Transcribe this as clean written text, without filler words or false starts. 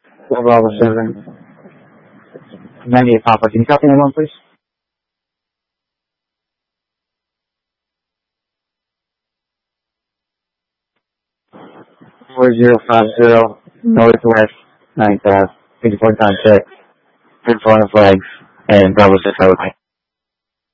Bravo 7. 98 Papa, can you copy that one, please? 4050, Northwest 9th Ave, 54 contact, 34 on the flags, and Bravo 6 out.